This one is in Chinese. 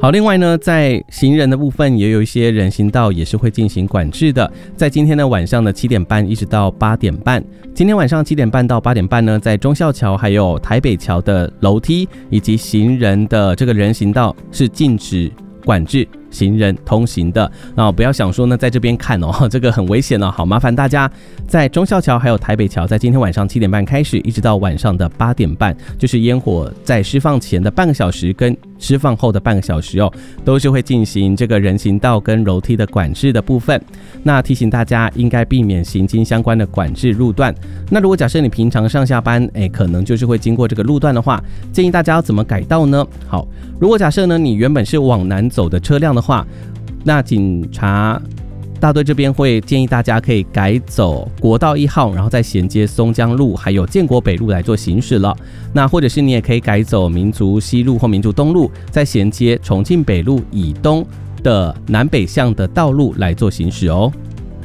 好，另外呢，在行人的部分也有一些人行道也是会进行管制的，在今天的晚上的7点半一直到8点半。今天晚上7点半到8点半呢，在忠孝桥还有台北桥的楼梯以及行人的这个人行道是禁止管制行人通行的。不要想说呢，在这边看这个很危险好，麻烦大家在忠孝桥还有台北桥，在今天晚上7点半开始，一直到晚上的8点半，就是烟火在释放前的半个小时跟释放后的半个小时都是会进行这个人行道跟楼梯的管制的部分。那提醒大家应该避免行经相关的管制路段。那如果假设你平常上下班可能就是会经过这个路段的话，建议大家要怎么改道呢？好，如果假设呢你原本是往南走的车辆的话，那警察大队这边会建议大家可以改走国道1号，然后再衔接松江路还有建国北路来做行驶了。那或者是你也可以改走民族西路或民族东路，再衔接重庆北路以东的南北向的道路来做行驶哦。